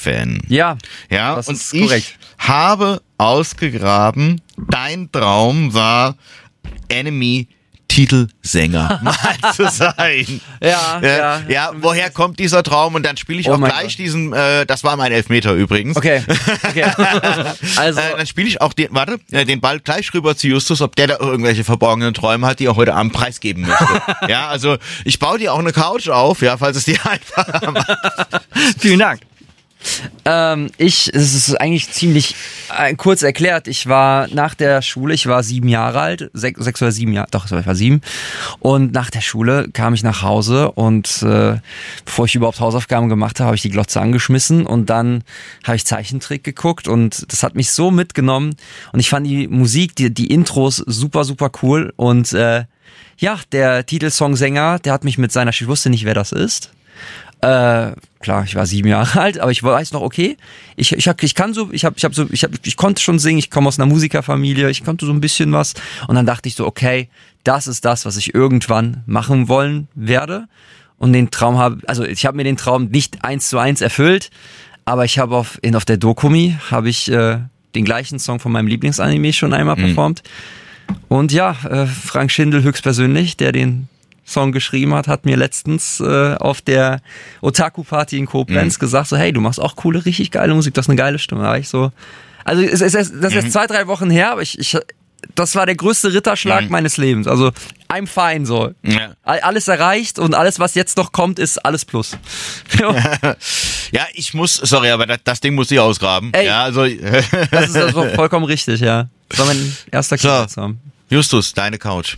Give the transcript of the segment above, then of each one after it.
Fan. Ja, das und ist korrekt. Ich habe ausgegraben, dein Traum war Enemy Titelsänger mal zu sein. Ja, woher kommt dieser Traum? Und dann spiele ich auch gleich diesen, das war mein Elfmeter übrigens. Okay. Also dann spiele ich auch den Ball gleich rüber zu Justus, ob der da irgendwelche verborgenen Träume hat, die er heute Abend preisgeben möchte. Ja, also ich baue dir auch eine Couch auf, ja, falls es dir einfacher macht. Vielen Dank. Es ist eigentlich ziemlich kurz erklärt. Ich war nach der Schule, ich war 7 Jahre alt, 6 oder 7 Jahre, doch, ich war 7. Und nach der Schule kam ich nach Hause und bevor ich überhaupt Hausaufgaben gemacht habe, habe ich die Glotze angeschmissen und dann habe ich Zeichentrick geguckt und das hat mich so mitgenommen und ich fand die Musik, die Intros super, super cool und der Titelsongsänger, der hat mich mit seiner, ich wusste nicht, wer das ist. Klar, ich war 7 Jahre alt, aber ich weiß noch, okay, ich konnte schon singen, ich komme aus einer Musikerfamilie, ich konnte so ein bisschen was und dann dachte ich so, okay, das ist das, was ich irgendwann machen wollen werde und ich habe mir den Traum nicht 1:1 erfüllt, aber ich habe auf der Dokumi habe ich den gleichen Song von meinem Lieblingsanime schon einmal performt und Frank Schindel höchstpersönlich, der den Song geschrieben hat mir letztens auf der Otaku-Party in Koblenz gesagt, so hey, du machst auch coole, richtig geile Musik, das ist eine geile Stimme. Da war ich so, also das ist jetzt 2-3 Wochen her, aber das war der größte Ritterschlag meines Lebens. Also I'm fine so. Ja. Alles erreicht und alles, was jetzt noch kommt, ist alles plus. Ja, aber das Ding muss ich ausgraben. Ey, ja, also das ist also vollkommen richtig, ja. Das war mein erster Kindheitstraum. Justus, deine Couch.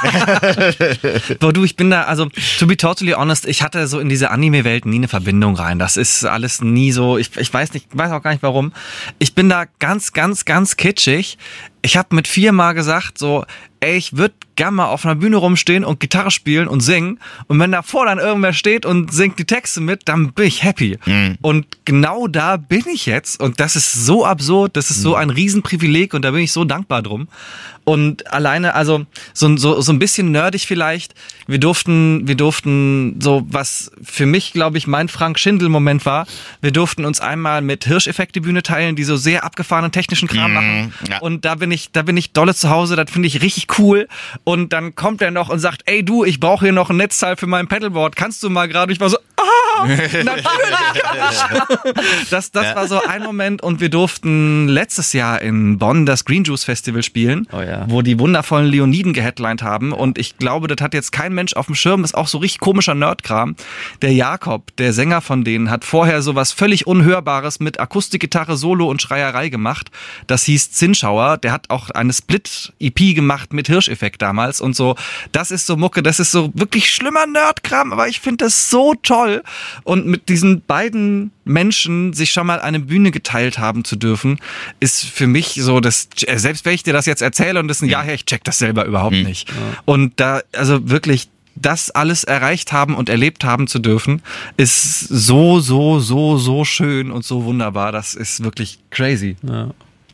Boah, ich bin da, also to be totally honest, ich hatte so in diese Anime-Welt nie eine Verbindung rein. Das ist alles nie so, ich weiß auch gar nicht warum. Ich bin da ganz, ganz, ganz kitschig. Ich habe mit 4 Mal gesagt so, ey, ich würde gerne mal auf einer Bühne rumstehen und Gitarre spielen und singen. Und wenn davor dann irgendwer steht und singt die Texte mit, dann bin ich happy. Und genau da bin ich jetzt. Und das ist so absurd, das ist so ein Riesenprivileg und da bin ich so dankbar drum. Und alleine, also so ein bisschen nerdig vielleicht, wir durften so, was für mich, glaube ich, mein Frank-Schindel-Moment war, wir durften uns einmal mit Hirscheffekt die Bühne teilen, die so sehr abgefahrenen technischen Kram machen. Ja. Und da bin ich dolle zu Hause, das finde ich richtig cool. Und dann kommt er noch und sagt, ey du, ich brauche hier noch ein Netzteil für mein Pedalboard, kannst du mal gerade? Ich war so, natürlich kann ich. Das war so ein Moment und wir durften letztes Jahr in Bonn das Green Juice Festival spielen, wo die wundervollen Leoniden geheadlined haben und ich glaube, das hat jetzt kein Mensch auf dem Schirm, das ist auch so richtig komischer Nerdkram. Der Jakob, der Sänger von denen, hat vorher sowas völlig Unhörbares mit Akustikgitarre, Solo und Schreierei gemacht. Das hieß Zinnschauer, der hat auch eine Split-EP gemacht mit Hirscheffekt damals und so. Das ist so Mucke, das ist so wirklich schlimmer Nerdkram, aber ich finde das so toll. Und mit diesen beiden Menschen sich schon mal eine Bühne geteilt haben zu dürfen, ist für mich so, dass selbst wenn ich dir das jetzt erzähle und das ist ein Jahr her, ich check das selber überhaupt nicht. Ja. Und da, also wirklich, das alles erreicht haben und erlebt haben zu dürfen, ist so, so, so, so schön und so wunderbar. Das ist wirklich crazy. Ja.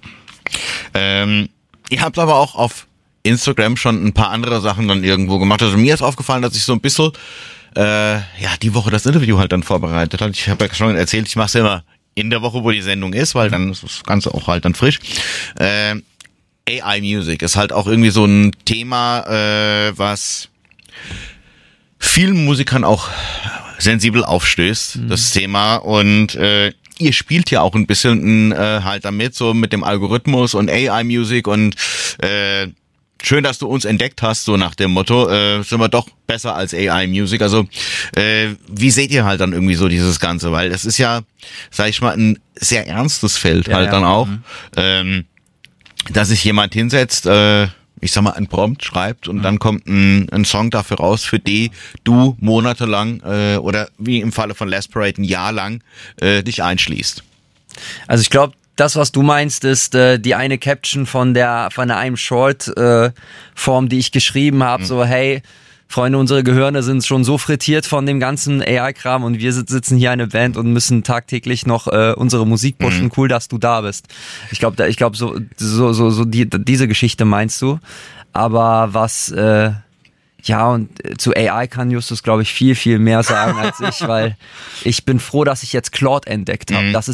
Ihr habt aber auch auf Instagram schon ein paar andere Sachen dann irgendwo gemacht. Also mir ist aufgefallen, dass ich so ein bisschen die Woche das Interview halt dann vorbereitet habe. Ich habe ja schon erzählt, ich mache es ja immer in der Woche, wo die Sendung ist, weil dann ist das Ganze auch halt dann frisch. AI Music ist halt auch irgendwie so ein Thema, was vielen Musikern auch sensibel aufstößt, das Thema. Und ihr spielt ja auch ein bisschen halt damit, so mit dem Algorithmus und AI Music und schön, dass du uns entdeckt hast, so nach dem Motto, sind wir doch besser als AI Music. Also wie seht ihr halt dann irgendwie so dieses Ganze? Weil das ist ja, sag ich mal, ein sehr ernstes Feld dann auch. Dass sich jemand hinsetzt, ich sag mal, ein Prompt schreibt und dann kommt ein Song dafür raus, für die du monatelang oder wie im Falle von Last Parade ein Jahr lang dich einschließt. Also ich glaube, das, was du meinst, ist die eine Caption von einem Short-Form, die ich geschrieben habe, so hey, Freunde, unsere Gehirne sind schon so frittiert von dem ganzen AI-Kram und wir sitzen hier eine Band und müssen tagtäglich noch unsere Musik pushen. Cool, dass du da bist. Ich glaube, so diese Geschichte meinst du. Aber was und zu AI kann Justus, glaube ich, viel, viel mehr sagen als ich, weil ich bin froh, dass ich jetzt Claude entdeckt habe. Das